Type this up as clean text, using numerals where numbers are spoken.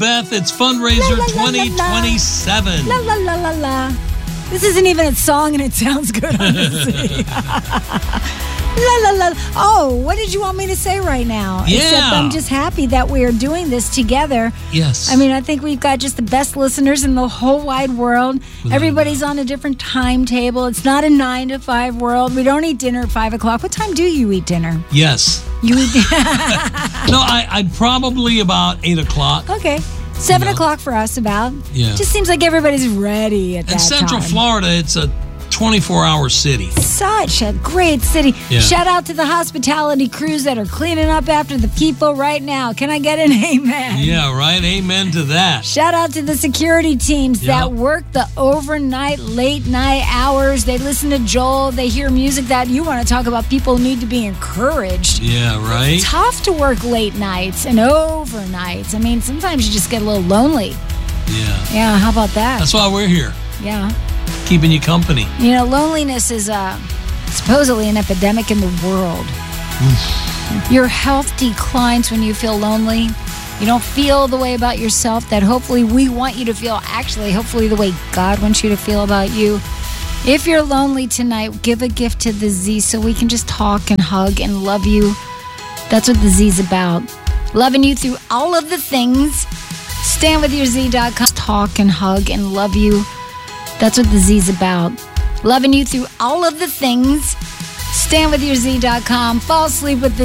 Beth. It's Fundraiser 2027. La la la la la. This isn't even a song and it sounds good on the CD. La la la. Oh, what did you want me to say right now? Yeah. Except I'm just happy that we are doing this together. Yes. I mean, I think we've got just the best listeners in the whole wide world. Everybody's on a different timetable. It's not a 9 to 5 world. We don't eat dinner at 5 o'clock. What time do you eat dinner? Yes. You eat No, I probably about 8 o'clock. Okay. 7 o'clock for us about. Yeah. Just seems like everybody's ready at that In Central time. Florida, it's a 24-hour city. Such a great city. Yeah. Shout out to the hospitality crews that are cleaning up after the people right now. Can I get an amen? Yeah, right? Amen to that. Shout out to the security teams that work the overnight, late night hours. They listen to Joel. They hear music that you want to talk about. People who need to be encouraged. Yeah, right? It's tough to work late nights and overnights. I mean, sometimes you just get a little lonely. Yeah. Yeah, how about that? That's why we're here, Yeah. keeping you company. You know, loneliness is supposedly an epidemic in the world. Your health declines when you feel lonely. You don't feel the way about yourself that hopefully we want you to feel. Actually, hopefully the way God wants you to feel about you. If you're lonely tonight, give a gift to the Z so we can just talk and hug and love you. That's what the Z's about. Loving you through all of the things. StandWithYourZ.com. Talk and hug and love you. That's what the Z's about. Loving you through all of the things. StandWithYourZ.com. Fall asleep with the